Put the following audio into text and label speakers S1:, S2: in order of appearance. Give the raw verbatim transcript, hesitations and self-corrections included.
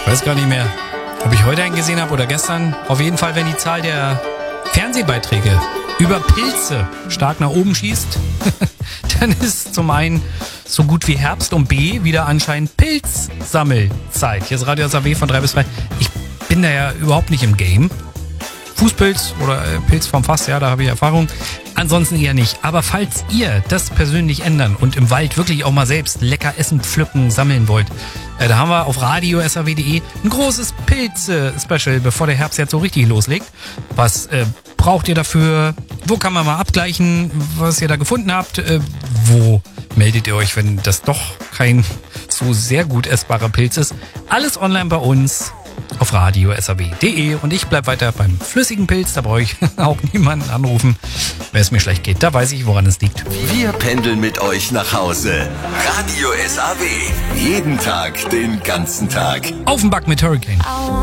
S1: weiß gar nicht mehr, ob ich heute einen gesehen habe oder gestern. Auf jeden Fall, wenn die Zahl der Fernsehbeiträge über Pilze stark nach oben schießt, dann ist zum einen so gut wie Herbst und B wieder anscheinend Pilzsammelzeit. Hier ist Radio S A W von drei bis drei. Ich bin da ja überhaupt nicht im Game. Fußpilz oder Pilz vom Fass, ja, da habe ich Erfahrung. Ansonsten eher nicht. Aber falls ihr das persönlich ändern und im Wald wirklich auch mal selbst lecker essen, pflücken, sammeln wollt, äh, da haben wir auf radio s a w punkt de ein großes Pilze-Special, bevor der Herbst jetzt so richtig loslegt. Was äh, braucht ihr dafür? Wo kann man mal abgleichen, was ihr da gefunden habt? Äh, wo meldet ihr euch, wenn das doch kein so sehr gut essbarer Pilz ist? Alles online bei uns auf radio s a w punkt de und ich bleib weiter beim flüssigen Pilz, da brauche ich auch niemanden anrufen, wenn es mir schlecht geht. Da weiß ich, woran es liegt.
S2: Wir pendeln mit euch nach Hause. Radio S A W. Jeden Tag, den ganzen Tag.
S1: Auf den Back mit Hurricane.